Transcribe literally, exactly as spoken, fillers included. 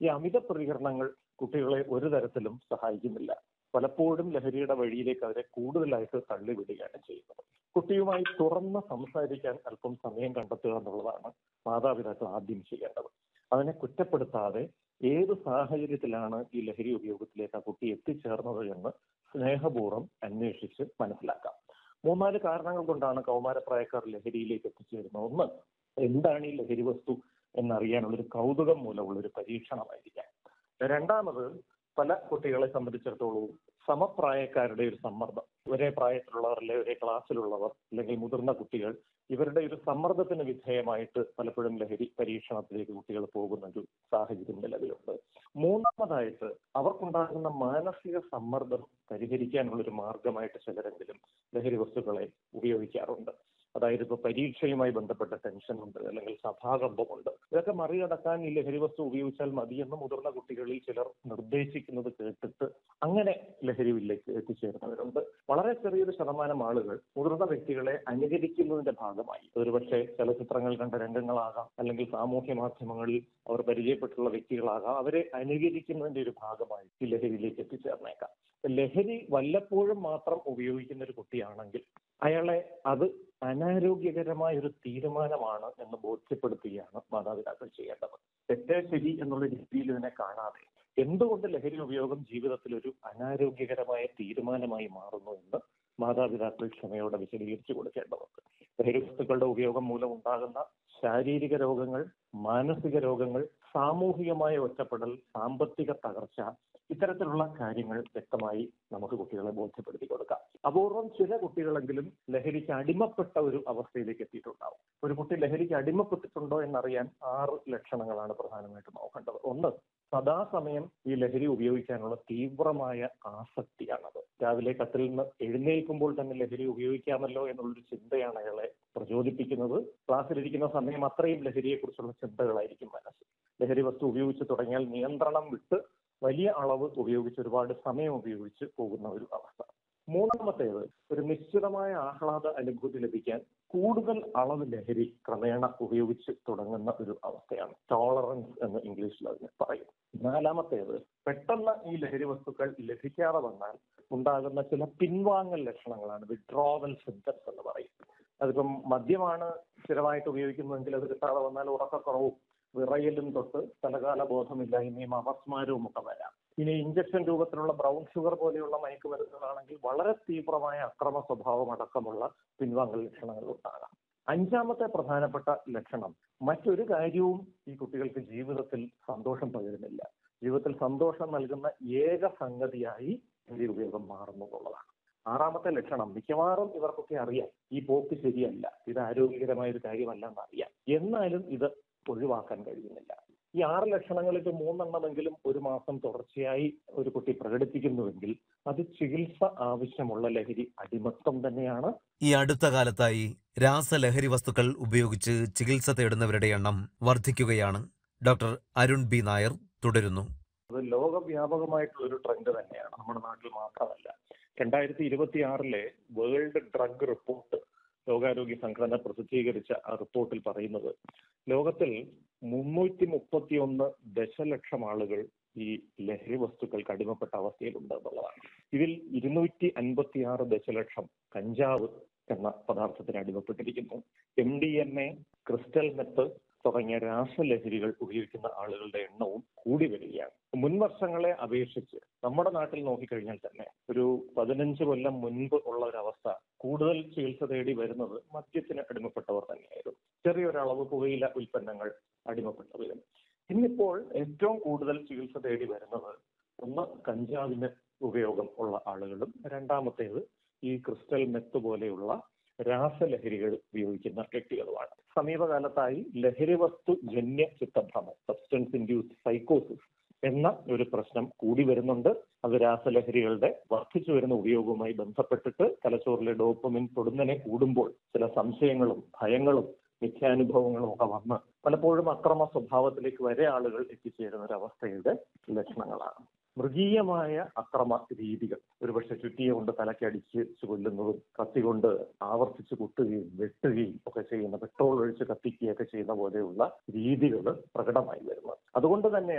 ഈ അമിത പ്രതികരണങ്ങൾ കുട്ടികളെ ഒരു തരത്തിലും സഹായിക്കുന്നില്ല. പലപ്പോഴും ലഹരിയുടെ വഴിയിലേക്ക് അവരെ കൂടുതലായിട്ട് തള്ളിവിടുകയാണ് ചെയ്യുന്നത്. കുട്ടിയുമായി തുറന്ന് സംസാരിക്കാൻ അല്പം സമയം കണ്ടെത്തുക എന്നുള്ളതാണ് മാതാപിതാക്കൾ ആദ്യം ചെയ്യേണ്ടത്. അതിനെ കുറ്റപ്പെടുത്താതെ ഏത് സാഹചര്യത്തിലാണ് ഈ ലഹരി ഉപയോഗത്തിലേക്ക് ആ കുട്ടി എത്തിച്ചേർന്നത് എന്ന് സ്നേഹപൂർവ്വം അന്വേഷിച്ച് മനസ്സിലാക്കാം. മൂന്നാല് കാരണങ്ങൾ കൊണ്ടാണ് കൗമാരപ്രായക്കാർ ലഹരിയിലേക്ക് എത്തിച്ചേരുന്നത്. ഒന്ന്, എന്താണ് ഈ ലഹരി വസ്തു എന്നറിയാനുള്ളൊരു കൗതുകം മൂലമുള്ളൊരു പരീക്ഷണമായിരിക്കാം. രണ്ടാമത്, പല കുട്ടികളെ സംബന്ധിച്ചിടത്തോളം സമപ്രായക്കാരുടെ ഒരു സമ്മർദ്ദം, ഒരേ പ്രായത്തിലുള്ളവർ അല്ലെ ഒരേ ക്ലാസ്സിലുള്ളവർ അല്ലെങ്കിൽ മുതിർന്ന കുട്ടികൾ, ഇവരുടെ ഒരു സമ്മർദ്ദത്തിന് വിധേയമായിട്ട് പലപ്പോഴും ലഹരി പരീക്ഷണത്തിലേക്ക് കുട്ടികൾ പോകുന്ന ഒരു സാഹചര്യം നിലവിലുണ്ട്. മൂന്നാമതായിട്ട്, അവർക്കുണ്ടാകുന്ന മാനസിക സമ്മർദ്ദം പരിഹരിക്കാനുള്ള ഒരു മാർഗമായിട്ട് ചിലരെങ്കിലും ലഹരി വസ്തുക്കളെ ഉപയോഗിക്കാറുണ്ട്. അതായത് ഇപ്പോൾ പരീക്ഷയുമായി ബന്ധപ്പെട്ട ടെൻഷനുണ്ട്, അല്ലെങ്കിൽ സഭാകമ്പമുണ്ട്, ഇതൊക്കെ മറികടക്കാൻ ഈ ലഹരി വസ്തു ഉപയോഗിച്ചാൽ മതിയെന്ന് മുതിർന്ന കുട്ടികളിൽ ചിലർ നിർദ്ദേശിക്കുന്നത് കേട്ടിട്ട് അങ്ങനെ ലഹരിയിലേക്ക് എത്തിച്ചേരുന്നവരുണ്ട്. വളരെ ചെറിയൊരു ശതമാനം ആളുകൾ മുതിർന്ന വ്യക്തികളെ അനുകരിക്കുന്നതിന്റെ ഭാഗമായി, ഒരുപക്ഷെ ചലച്ചിത്രങ്ങൾ കണ്ട രംഗങ്ങളാകാം, അല്ലെങ്കിൽ സാമൂഹ്യ മാധ്യമങ്ങളിൽ അവർ പരിചയപ്പെട്ടുള്ള വ്യക്തികളാകാം, അവരെ അനുകരിക്കുന്നതിന്റെ ഒരു ഭാഗമായി ഈ ലഹരിയിലേക്ക് എത്തിച്ചേർന്നേക്കാം. ലഹരി വല്ലപ്പോഴും മാത്രം ഉപയോഗിക്കുന്ന ഒരു കുട്ടിയാണെങ്കിൽ അയാളെ അത് അനാരോഗ്യകരമായ ഒരു തീരുമാനമാണ് എന്ന് ബോധ്യപ്പെടുത്തുകയാണ് മാതാപിതാക്കൾ ചെയ്യേണ്ടത്. തെറ്റേ ശരി എന്നുള്ള രീതിയിൽ ഇതിനെ കാണാതെ എന്തുകൊണ്ട് ലഹരി ഉപയോഗം ജീവിതത്തിൽ ഒരു അനാരോഗ്യകരമായ തീരുമാനമായി മാറുന്നു എന്ന് മാതാപിതാക്കൾ ക്ഷമയോടെ വിശദീകരിച്ചു കൊടുക്കേണ്ടതുണ്ട്. ലഹരി വസ്തുക്കളുടെ ഉപയോഗം മൂലം ഉണ്ടാകുന്ന ശാരീരിക രോഗങ്ങൾ, മാനസിക രോഗങ്ങൾ, സാമൂഹികമായ ഒറ്റപ്പെടൽ, സാമ്പത്തിക തകർച്ച, ഇത്തരത്തിലുള്ള കാര്യങ്ങൾ വ്യക്തമായി നമുക്ക് കുട്ടികളെ ബോധ്യപ്പെടുത്തി കൊടുക്കാം. അപൂർവം ചില കുട്ടികളെങ്കിലും ലഹരിക്ക് അടിമപ്പെട്ട ഒരു അവസ്ഥയിലേക്ക് എത്തിയിട്ടുണ്ടാവും. ഒരു കുട്ടി ലഹരിക്ക് അടിമപ്പെട്ടിട്ടുണ്ടോ എന്നറിയാൻ ആറ് ലക്ഷണങ്ങളാണ് പ്രധാനമായിട്ടും നോക്കേണ്ടത്. ഒന്ന്, സദാസമയം ഈ ലഹരി ഉപയോഗിക്കാനുള്ള തീവ്രമായ ആസക്തിയാണത്. രാവിലെ കട്ടിൽ നിന്ന് എഴുന്നേൽക്കുമ്പോൾ തന്നെ ലഹരി ഉപയോഗിക്കാമല്ലോ എന്നുള്ളൊരു ചിന്തയാണ് അയാളെ പ്രചോദിപ്പിക്കുന്നത്. ക്ലാസ്സിലിരിക്കുന്ന സമയം അത്രയും ലഹരിയെക്കുറിച്ചുള്ള ചിന്തകളായിരിക്കും മനസ്സിൽ. ലഹരി വസ്തു ഉപയോഗിച്ച് തുടങ്ങിയാൽ നിയന്ത്രണം വിട്ട് വലിയ അളവ് ഉപയോഗിച്ച് ഒരുപാട് സമയം ഉപയോഗിച്ച് പോകുന്ന ഒരു അവസ്ഥ. മൂന്നാമത്തേത്, ഒരു നിശ്ചിതമായ ആഹ്ലാദ അനുഭൂതി ലഭിക്കാൻ കൂടുതൽ അളവ് ലഹരി ക്രമേണ ഉപയോഗിച്ച് തുടങ്ങുന്ന ഒരു അവസ്ഥയാണ്. ടോളറൻസ് എന്ന് ഇംഗ്ലീഷിൽ അതിന് പറയും. നാലാമത്തേത്, പെട്ടെന്ന് ഈ ലഹരി വസ്തുക്കൾ ലഭിക്കാതെ വന്നാൽ ഉണ്ടാകുന്ന ചില പിൻവാങ്ങൽ ലക്ഷണങ്ങളാണ് വിഡ്രോവൽ സിംപ്റ്റംസ് എന്ന് പറയും. അതിപ്പം മദ്യമാണ് സ്ഥിരമായിട്ട് ഉപയോഗിക്കുന്നതെങ്കിൽ അത് കിട്ടാതെ വന്നാൽ ഉറക്കക്കുറവും വിറയലും തൊട്ട് സ്ഥലകാല ബോധമില്ലായ്മയും അപസ്മാരവും ഒക്കെ വരാം. ഇനി ഇഞ്ചക്ഷൻ രൂപത്തിലുള്ള ബ്രൗൺ ഷുഗർ പോലെയുള്ള മയക്കുമരുന്നുകളാണെങ്കിൽ വളരെ തീവ്രമായ അക്രമ സ്വഭാവം അടക്കമുള്ള പിൻവാങ്ങൽ ലക്ഷണങ്ങൾ ഉണ്ടാകാം. അഞ്ചാമത്തെ പ്രധാനപ്പെട്ട ലക്ഷണം, മറ്റൊരു കാര്യവും ഈ കുട്ടികൾക്ക് ജീവിതത്തിൽ സന്തോഷം പകരുന്നില്ല. ജീവിതത്തിൽ സന്തോഷം നൽകുന്ന ഏക സംഗതിയായി ലഹരി ഉപയോഗം മാറുന്നു എന്നുള്ളതാണ്. ആറാമത്തെ ലക്ഷണം, മിക്കവാറും ഇവർക്കൊക്കെ അറിയാം ഈ പോക്ക് ശരിയല്ല, ഇത് ആരോഗ്യകരമായ ഒരു കാര്യമല്ല എന്നറിയാം, എന്നാലും ഇത് ഒഴിവാക്കാൻ കഴിയുന്നില്ല. ഈ ആറ് ലക്ഷണങ്ങളിൽ മൂന്നെണ്ണമെങ്കിലും ഒരു മാസം തുടർച്ചയായി ഒരു കുട്ടി പ്രകടിപ്പിക്കുന്നുവെങ്കിൽ അത് ചികിത്സ ആവശ്യമുള്ള ലഹരി അടിമത്തം തന്നെയാണ്. ഈ അടുത്ത കാലത്തായി രാസലഹരി വസ്തുക്കൾ ഉപയോഗിച്ച് ചികിത്സ തേടുന്നവരുടെ എണ്ണം വർദ്ധിക്കുകയാണ്. ഡോക്ടർ അരുൺ ബി നായർ തുടരുന്നു. അത് ലോകവ്യാപകമായിട്ടുള്ള ഒരു ട്രെൻഡ് തന്നെയാണ്, നമ്മുടെ നാട്ടിൽ മാത്രമല്ല. രണ്ടായിരത്തി ഇരുപത്തി ആറിലെ വേൾഡ് ഡ്രഗ് റിപ്പോർട്ട് ലോകാരോഗ്യ സംഘടന പ്രസിദ്ധീകരിച്ച ആ റിപ്പോർട്ടിൽ പറയുന്നത് ലോകത്തിൽ മുന്നൂറ്റി മുപ്പത്തി ഒന്ന് ദശലക്ഷം ആളുകൾ ഈ ലഹരി വസ്തുക്കൾക്ക് അടിമപ്പെട്ട അവസ്ഥയിലുണ്ട് എന്നുള്ളതാണ്. ഇതിൽ ഇരുന്നൂറ്റി അൻപത്തി ആറ് ദശലക്ഷം കഞ്ചാവ് എന്ന പദാർത്ഥത്തിന് അടിമപ്പെട്ടിരിക്കുന്നു. M D M A, crystal meth തുടങ്ങിയ രാസലഹരികൾ ഉപയോഗിക്കുന്ന ആളുകളുടെ എണ്ണവും കൂടി വരികയാണ്. മുൻ വർഷങ്ങളെ അപേക്ഷിച്ച് നമ്മുടെ നാട്ടിൽ നോക്കിക്കഴിഞ്ഞാൽ തന്നെ ഒരു പതിനഞ്ച് കൊല്ലം മുൻപ് ഉള്ള ഒരവസ്ഥ, കൂടുതൽ ചികിത്സ തേടി വരുന്നത് മദ്യത്തിന് അടിമപ്പെട്ടവർ തന്നെയായിരുന്നു. ചെറിയൊരളവ് പുകയില ഉൽപ്പന്നങ്ങൾ അടിമപ്പെട്ടവരും. ഇന്നിപ്പോൾ ഏറ്റവും കൂടുതൽ ചികിത്സ തേടി വരുന്നത് ഒന്ന് കഞ്ചാവിന് ഉപയോഗം ഉള്ള ആളുകളും, രണ്ടാമത്തേത് ഈ ക്രിസ്റ്റൽ മെത്ത് പോലെയുള്ള രാസലഹരികൾ ഉപയോഗിക്കുന്ന വ്യക്തികളുമാണ്. സമീപകാലത്തായി ലഹരി വസ്തു ജന്യ ചിത്തഭ്രമം, സബ്സ്റ്റൻസ് ഇൻഡ്യൂസ്ഡ് സൈക്കോസിസ് എന്ന ഒരു പ്രശ്നം കൂടി വരുന്നുണ്ട്. അത് രാസലഹരികളുടെ വർദ്ധിച്ചു വരുന്ന ഉപയോഗവുമായി ബന്ധപ്പെട്ടിട്ട് തലച്ചോറിലെ ഡോപ്പമിൻ പൊടുന്നനെ കൂടുമ്പോൾ ചില സംശയങ്ങളും ഭയങ്ങളും മിഥ്യാനുഭവങ്ങളും ഒക്കെ വന്ന് പലപ്പോഴും അക്രമ സ്വഭാവത്തിലേക്ക് വരെ ആളുകൾ എത്തിച്ചേരുന്ന ഒരു അവസ്ഥയുടെ ലക്ഷണങ്ങളാണ്. മൃഗീയമായ അക്രമ രീതികൾ, ഒരുപക്ഷെ ചുറ്റിയ കൊണ്ട് തലക്കടിച്ച് കൊല്ലുന്നതും കത്തി കൊണ്ട് ആവർത്തിച്ച് കുത്തുകയും വെട്ടുകയും ഒക്കെ ചെയ്യുന്ന, പെട്രോൾ ഒഴിച്ച് കത്തിക്കുകയൊക്കെ ചെയ്യുന്ന പോലെയുള്ള രീതികൾ പ്രകടമായി വരുന്നത്. അതുകൊണ്ട് തന്നെ